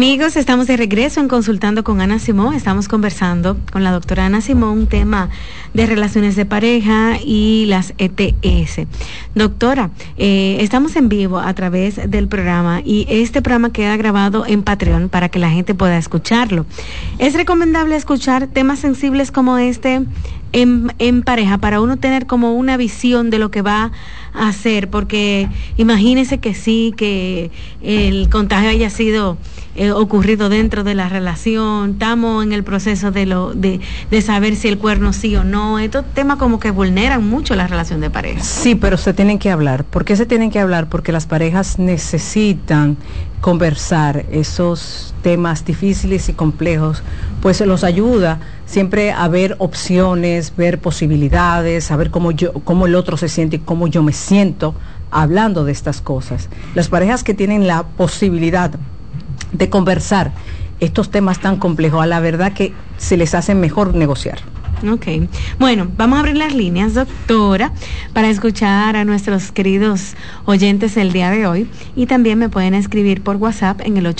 Amigos, estamos de regreso en Consultando con Ana Simón. Estamos conversando con la doctora Ana Simón un tema de relaciones de pareja y las ETS. Doctora, estamos en vivo a través del programa y este programa queda grabado en Patreon para que la gente pueda escucharlo. ¿Es recomendable escuchar temas sensibles como este en pareja para uno tener como una visión de lo que va a hacer? Porque imagínese que sí, que el contagio haya sido ocurrido dentro de la relación, estamos en el proceso de saber si el cuerno sí o no. Estos temas como que vulneran mucho la relación de pareja. Sí, pero se tienen que hablar. ¿Por qué se tienen que hablar? Porque las parejas necesitan conversar esos temas difíciles y complejos, pues se los ayuda siempre a ver opciones, ver posibilidades, saber cómo el otro se siente y cómo yo me siento hablando de estas cosas. Las parejas que tienen la posibilidad de conversar estos temas tan complejos, a la verdad que se les hace mejor negociar. Ok, bueno, vamos a abrir las líneas, doctora, para escuchar a nuestros queridos oyentes el día de hoy, y también me pueden escribir por WhatsApp en el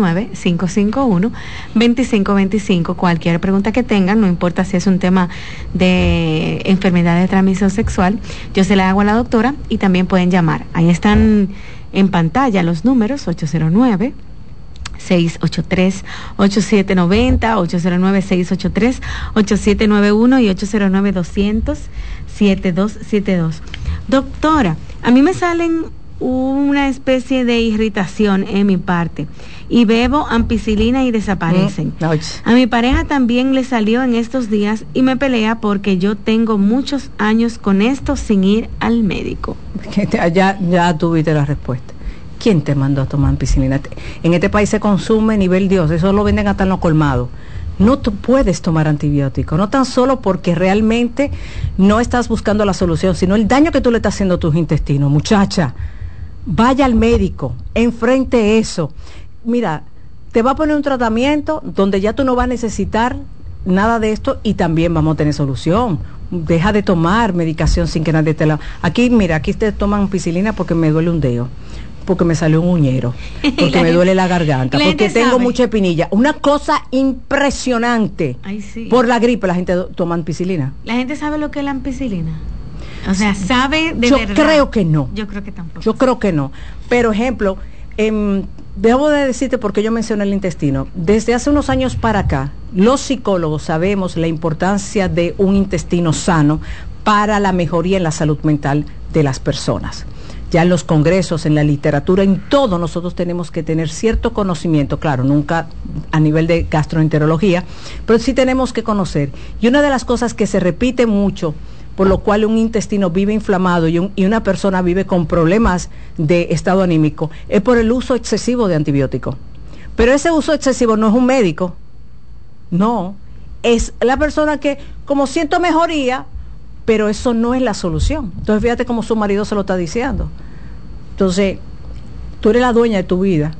829-551-2525, cualquier pregunta que tengan, no importa si es un tema de enfermedad de transmisión sexual, yo se la hago a la doctora, y también pueden llamar. Ahí están en pantalla los números: 683-8790, 809-683-8791 y 809-200-7272. Doctora, a mí me salen una especie de irritación en mi parte y bebo ampicilina y desaparecen. A mi pareja también le salió en estos días y me pelea porque yo tengo muchos años con esto sin ir al médico. Ya tuviste la respuesta. ¿Quién te mandó a tomar ampicilina? En este país se consume nivel Dios, eso lo venden hasta en los colmados. No tú puedes tomar antibióticos, no tan solo porque realmente no estás buscando la solución, sino el daño que tú le estás haciendo a tus intestinos. Muchacha, vaya al médico, enfrente eso. Mira, te va a poner un tratamiento donde ya tú no vas a necesitar nada de esto y también vamos a tener solución. Deja de tomar medicación sin que nadie te la... Aquí te toman ampicilina porque me duele un dedo, porque me salió un uñero, porque me duele la garganta, porque tengo mucha espinilla. Una cosa impresionante. Ay, sí. Por la gripe la gente toma ampicilina. ¿La gente sabe lo que es la ampicilina? O sea, ¿sabe de verdad? Yo creo que no. Yo creo que tampoco. Yo creo que no. Pero, ejemplo, debo de decirte porque yo mencioné el intestino. Desde hace unos años para acá, los psicólogos sabemos la importancia de un intestino sano para la mejoría en la salud mental de las personas. Ya en los congresos, en la literatura, en todo nosotros tenemos que tener cierto conocimiento, claro, nunca a nivel de gastroenterología, pero sí tenemos que conocer. Y una de las cosas que se repite mucho, por lo cual un intestino vive inflamado y una persona vive con problemas de estado anímico, es por el uso excesivo de antibióticos. Pero ese uso excesivo no es un médico, no, es la persona que, como siento mejoría, pero eso no es la solución. Entonces fíjate cómo su marido se lo está diciendo. Entonces, tú eres la dueña de tu vida.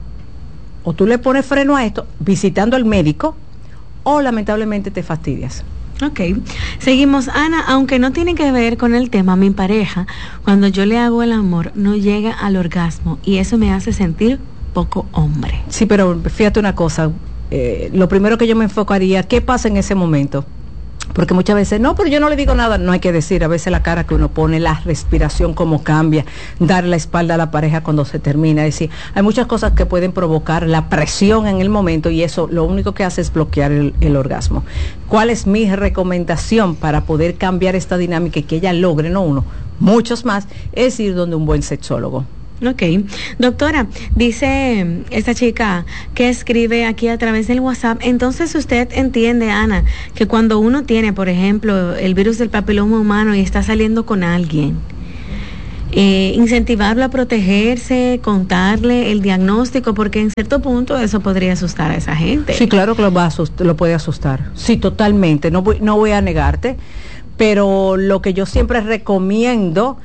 O tú le pones freno a esto visitando al médico, o lamentablemente te fastidias. Ok, seguimos. Ana, aunque no tiene que ver con el tema, mi pareja, cuando yo le hago el amor, no llega al orgasmo y eso me hace sentir poco hombre. Sí, pero fíjate una cosa, lo primero que yo me enfocaría, ¿qué pasa en ese momento? Porque muchas veces, no, pero yo no le digo nada, no hay que decir, a veces la cara que uno pone, la respiración cómo cambia, dar la espalda a la pareja cuando se termina, es decir, hay muchas cosas que pueden provocar la presión en el momento y eso lo único que hace es bloquear el orgasmo. ¿Cuál es mi recomendación para poder cambiar esta dinámica y que ella logre, no uno, muchos más, es ir donde un buen sexólogo? Ok, doctora, dice esta chica que escribe aquí a través del WhatsApp, entonces usted entiende, Ana, que cuando uno tiene, por ejemplo, el virus del papiloma humano y está saliendo con alguien, incentivarlo a protegerse, contarle el diagnóstico, porque en cierto punto eso podría asustar a esa gente. Sí, claro que lo puede asustar, sí, totalmente, no voy a negarte, pero lo que yo siempre recomiendo,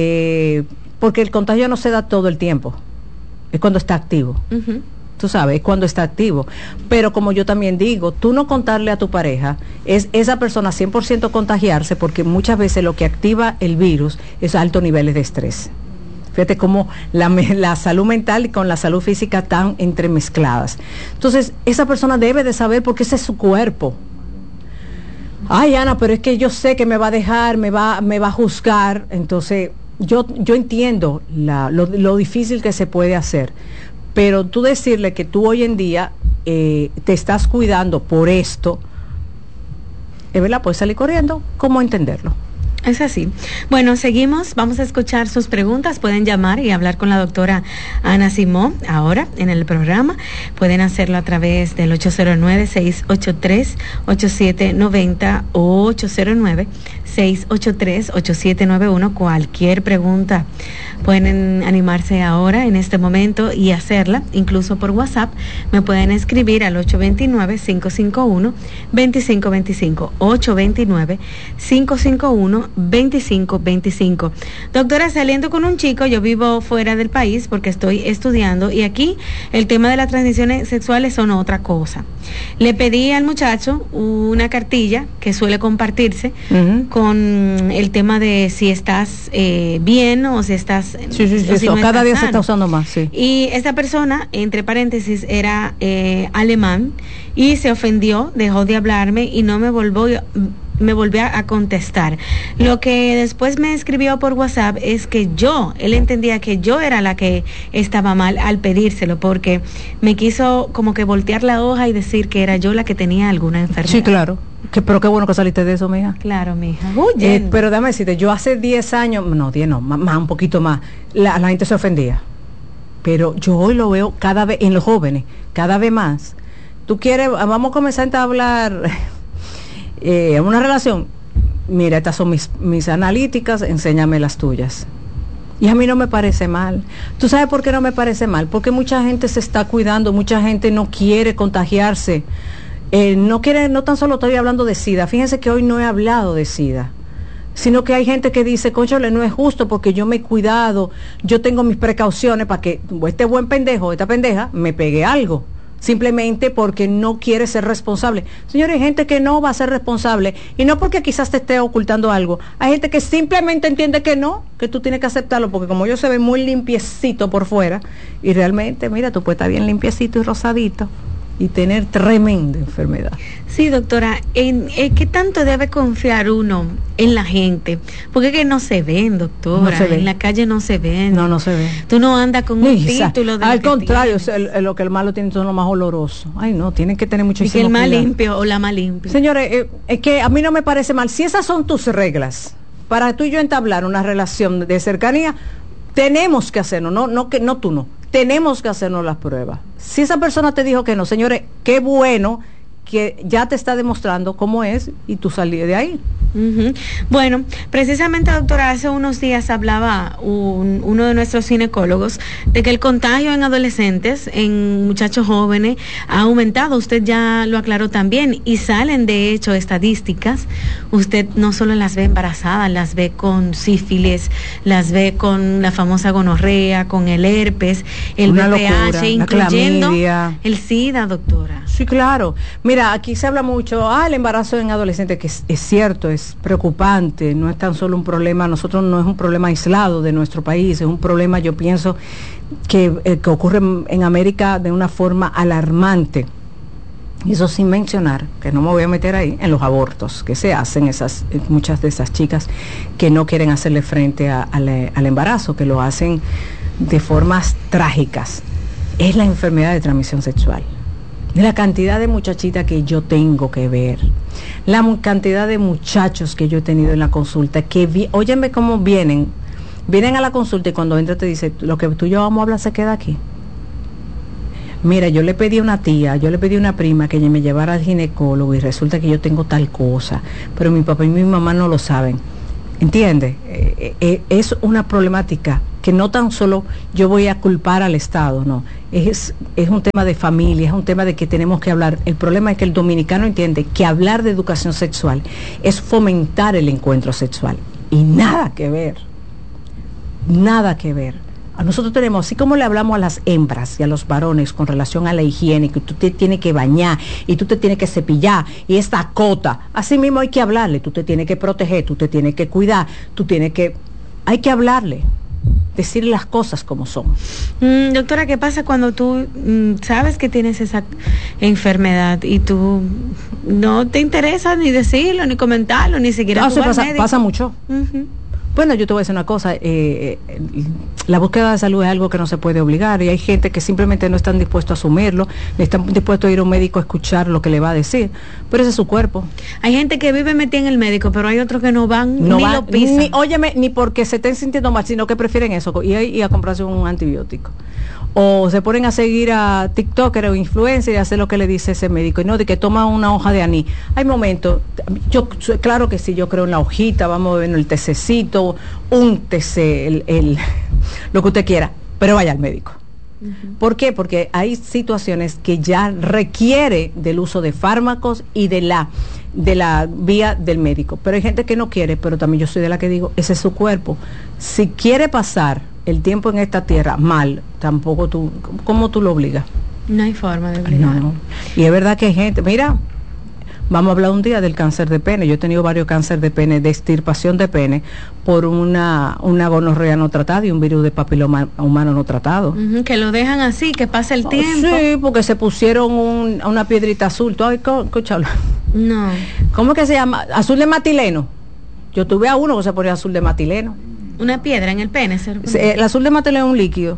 porque el contagio no se da todo el tiempo, es cuando está activo. Uh-huh. Tú sabes, es cuando está activo. Pero como yo también digo, tú no contarle a tu pareja, es esa persona 100% contagiarse, porque muchas veces lo que activa el virus es altos niveles de estrés. Fíjate cómo la salud mental y con la salud física están entremezcladas. Entonces, esa persona debe de saber porque ese es su cuerpo. Ay, Ana, pero es que yo sé que me va a dejar, me va a juzgar. Entonces, yo entiendo lo difícil que se puede hacer, pero tú decirle que tú hoy en día te estás cuidando por esto, ¿verdad? Puedes salir corriendo. ¿Cómo entenderlo? Es así. Bueno, seguimos. Vamos a escuchar sus preguntas. Pueden llamar y hablar con la doctora Ana Simón ahora en el programa. Pueden hacerlo a través del 809-683-8790 o 809-683-8791. Cualquier pregunta pueden animarse ahora en este momento y hacerla, incluso por WhatsApp. Me pueden escribir al 829-551-2525. 829-551-2525. Doctora, saliendo con un chico, yo vivo fuera del país porque estoy estudiando y aquí el tema de las transiciones sexuales son otra cosa. Le pedí al muchacho una cartilla que suele compartirse con el tema de si estás bien o si estás... Sí, si no cada día sano. Se está usando más, sí. Y esta persona, entre paréntesis, era alemán y se ofendió, dejó de hablarme y no me volvió a contestar. Lo que después me escribió por WhatsApp es que él entendía que yo era la que estaba mal al pedírselo, porque me quiso como que voltear la hoja y decir que era yo la que tenía alguna enfermedad. Sí, claro. Pero qué bueno que saliste de eso, mija. Claro, mija. Pero déjame decirte, yo hace 10 años, no, 10 no, más, un poquito más, la gente se ofendía. Pero yo hoy lo veo cada vez, en los jóvenes, cada vez más. Tú quieres, vamos a comenzar a hablar... una relación, mira, estas son mis analíticas, enséñame las tuyas. Y a mí no me parece mal. ¿Tú sabes por qué no me parece mal? Porque mucha gente se está cuidando, mucha gente no quiere contagiarse. No tan solo estoy hablando de SIDA, fíjense que hoy no he hablado de SIDA, sino que hay gente que dice, cónchale, no es justo porque yo me he cuidado, yo tengo mis precauciones para que este buen pendejo, esta pendeja, me pegue algo. Simplemente porque no quiere ser responsable. Señores, hay gente que no va a ser responsable, y no porque quizás te esté ocultando algo. Hay gente que simplemente entiende que no, que tú tienes que aceptarlo, porque como yo se ve muy limpiecito por fuera, y realmente, mira, tú puedes estar bien limpiecito y rosadito, y tener tremenda enfermedad. Sí, doctora, ¿qué tanto debe confiar uno en la gente? Porque es que no se ven, doctora, no se ven. En la calle no se ven. No se ven. Tú no andas con un título de... Al contrario, lo que el malo tiene son lo más oloroso. Ay, no, tienen que tener muchísimo cuidado. Y que el más limpio o la más limpia. Señores, es que a mí no me parece mal. Si esas son tus reglas, para tú y yo entablar una relación de cercanía, tenemos que hacerlo, no tú no. Tenemos que hacernos las pruebas. Si esa persona te dijo que no, señores, qué bueno que ya te está demostrando cómo es y tú salí de ahí. Uh-huh. Bueno, precisamente, doctora, hace unos días hablaba uno de nuestros ginecólogos de que el contagio en adolescentes, en muchachos jóvenes, ha aumentado. Usted ya lo aclaró también, y salen de hecho estadísticas. Usted no solo las ve embarazadas, las ve con sífilis, las ve con la famosa gonorrea, con el herpes, el VPH, incluyendo el SIDA, doctora. Sí, claro. Mira, aquí se habla mucho, el embarazo en adolescentes, que es cierto, es preocupante, no es tan solo un problema, nosotros no es un problema aislado de nuestro país, es un problema, yo pienso, que ocurre en América de una forma alarmante. Y eso sin mencionar, que no me voy a meter ahí, en los abortos que se hacen muchas de esas chicas que no quieren hacerle frente al embarazo, que lo hacen de formas trágicas. Es la enfermedad de transmisión sexual. La cantidad de muchachitas que yo tengo que ver, la cantidad de muchachos que yo he tenido en la consulta, óyeme cómo vienen a la consulta y cuando entra te dice, lo que tú y yo vamos a hablar se queda aquí. Mira, yo le pedí a una tía, yo le pedí a una prima que ella me llevara al ginecólogo y resulta que yo tengo tal cosa, pero mi papá y mi mamá no lo saben. ¿Entiendes? Es una problemática que no tan solo yo voy a culpar al Estado, no. Es un tema de familia, es un tema de que tenemos que hablar. El problema es que el dominicano entiende que hablar de educación sexual es fomentar el encuentro sexual. Y nada que ver. Nada que ver. A nosotros tenemos, así como le hablamos a las hembras y a los varones con relación a la higiene, que tú te tienes que bañar y tú te tienes que cepillar y esta cota, así mismo hay que hablarle, tú te tienes que proteger, tú te tienes que cuidar, hay que hablarle. decir las cosas como son. Doctora, ¿qué pasa cuando tú sabes que tienes esa enfermedad y tú no te interesa ni decirlo, ni comentarlo, ni siquiera pasa mucho. Bueno, yo te voy a decir una cosa, la búsqueda de salud es algo que no se puede obligar y hay gente que simplemente no están dispuestos a asumirlo, ni están dispuestos a ir a un médico a escuchar lo que le va a decir, pero ese es su cuerpo. Hay gente que vive metida en el médico, pero hay otros que no van, lo pisan. Ni porque se estén sintiendo mal, sino que prefieren eso, y a comprarse un antibiótico. O se ponen a seguir a TikToker o influencer y hacer lo que le dice ese médico, y no de que toma una hoja de anís. Hay momentos, claro que sí, yo creo en la hojita, vamos a ver el tececito, un tece, lo que usted quiera, pero vaya al médico. ¿Por qué? Porque hay situaciones que ya requiere del uso de fármacos y de la vía del médico, pero hay gente que no quiere, pero también yo soy de la que digo, ese es su cuerpo. Si quiere pasar el tiempo en esta tierra mal, tampoco ¿cómo tú lo obligas? No hay forma de obligar. No. Y es verdad que hay gente, mira, vamos a hablar un día del cáncer de pene. Yo he tenido varios cánceres de pene, de extirpación de pene, por una gonorrea no tratada y un virus de papiloma humano no tratado. Que lo dejan así, que pasa el tiempo. Sí, porque se pusieron una piedrita azul. ¿Tú has escuchado? No. ¿Cómo es que se llama? Azul de matileno. Yo tuve a uno que se ponía azul de matileno. Una piedra en el pene. El azul de matileno es un líquido.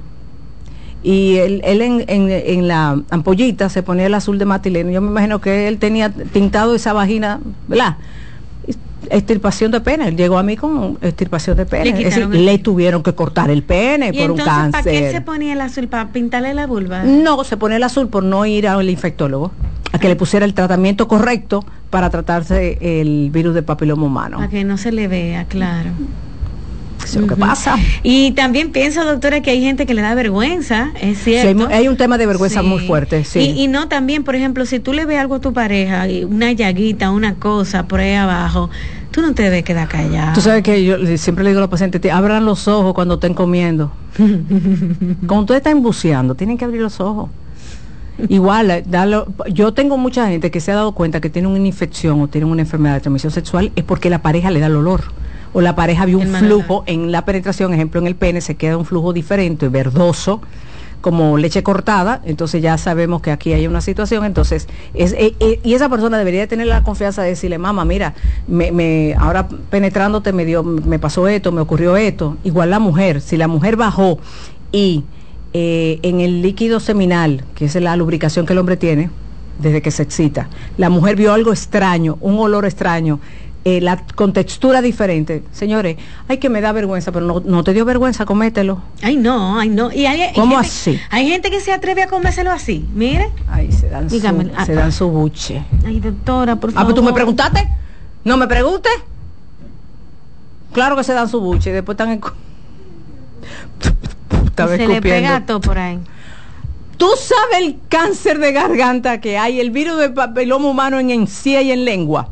Y él en la ampollita se ponía el azul de matileno. Yo me imagino que él tenía tintado esa vagina, ¿verdad? Extirpación de pene. Él llegó a mí con extirpación de pene. Es decir, le tuvieron que cortar el pene por un cáncer. ¿Para qué se ponía el azul? ¿Para pintarle la vulva? No, se ponía el azul por no ir al infectólogo a que le pusiera el tratamiento correcto para tratarse el virus del papiloma humano. Para que no se le vea, claro. Eso es lo que pasa. Y también pienso, doctora, que hay gente que le da vergüenza, es cierto. Sí, hay un tema de vergüenza muy fuerte, sí. Y no también, por ejemplo, si tú le ves algo a tu pareja, una llaguita, una cosa por ahí abajo, tú no te debes quedar callado. Tú sabes que yo siempre le digo a los pacientes, abran los ojos cuando estén comiendo. Cuando ustedes están buceando, tienen que abrir los ojos. Igual, yo tengo mucha gente que se ha dado cuenta que tiene una infección o tiene una enfermedad de transmisión sexual, es porque la pareja le da el olor. O la pareja vio un flujo en la penetración, ejemplo en el pene se queda un flujo diferente, verdoso, como leche cortada, entonces ya sabemos que aquí hay una situación, entonces y esa persona debería tener la confianza de decirle, mamá, mira, ahora penetrándote me pasó esto, me ocurrió esto. Igual la mujer, si la mujer bajó y en el líquido seminal, que es la lubricación que el hombre tiene desde que se excita, la mujer vio algo extraño, un olor extraño, con textura diferente, señores, ay, que me da vergüenza, pero no te dio vergüenza, comételo. Ay, no. Y ¿cómo así? Hay gente que se atreve a comérselo así, mire. Ay, se dan su buche. Ay, doctora, por favor. Ah, pues tú me preguntaste, no me preguntes. Claro que se dan su buche y después están se le pega todo por ahí. ¿Tú sabes el cáncer de garganta que hay, el virus del papiloma humano en encía y en lengua?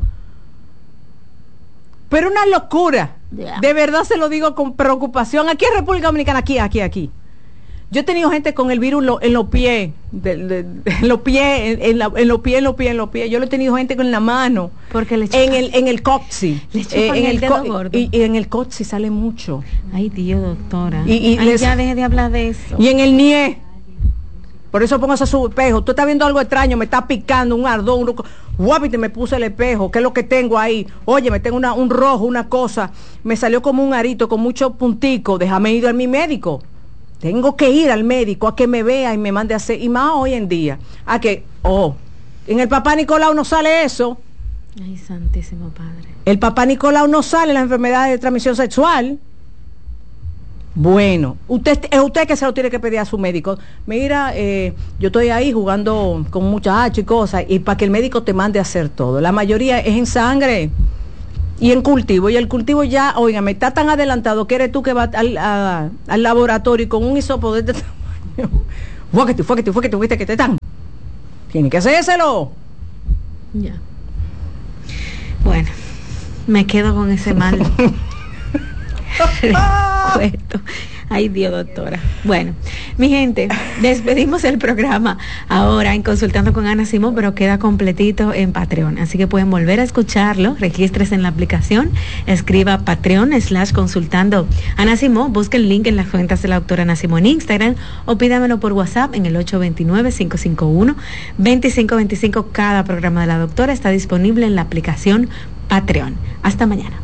Pero una locura, de verdad se lo digo con preocupación. Aquí en República Dominicana, aquí. Yo he tenido gente con el virus en los pies, en los pies. Yo lo he tenido gente con la mano, porque en el coxis. En el dedo gordo. Y en el coxis sale mucho. Ay, Dios, doctora. Ya deje de hablar de eso. Y en el nie. Por eso póngase su espejo. Tú estás viendo algo extraño, me está picando un ardón, guapite, me puse el espejo. ¿Qué es lo que tengo ahí? Oye, me tengo un rojo, una cosa. Me salió como un arito con mucho puntico. Déjame ir a mi médico. Tengo que ir al médico a que me vea y me mande a hacer. Y más hoy en día. A que, en el Papá Nicolau no sale eso. Ay, santísimo Padre. El Papá Nicolau no sale la enfermedad de transmisión sexual. Bueno, usted que se lo tiene que pedir a su médico. Mira, yo estoy ahí jugando con muchachos y cosas, y para que el médico te mande a hacer todo. La mayoría es en sangre y en cultivo. Y el cultivo ya, óigame, está tan adelantado que eres tú que vas al laboratorio y con un hisopo de este tamaño. Fuerte, que te están. Tiene que hacérselo. Ya. Bueno, me quedo con ese mal. Recuerdo. Ay, Dios, doctora. Bueno, mi gente, despedimos el programa ahora en Consultando con Ana Simón, pero queda completito en Patreon. Así que pueden volver a escucharlo, regístrese en la aplicación, escriba Patreon/consultando Ana Simón, busque el link en las cuentas de la doctora Ana Simón en Instagram o pídamelo por WhatsApp en el 829-551-2525. Cada programa de la doctora está disponible en la aplicación Patreon. Hasta mañana.